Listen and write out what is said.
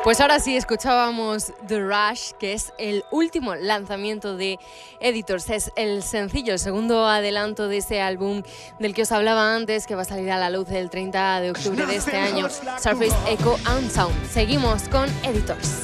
Pues ahora sí, escuchábamos The Rush, que es el último lanzamiento de Editors. Es el sencillo, el segundo adelanto de ese álbum del que os hablaba antes, que va a salir a la luz el 30 de octubre de este año, Surface Echo and Sound. Seguimos con Editors.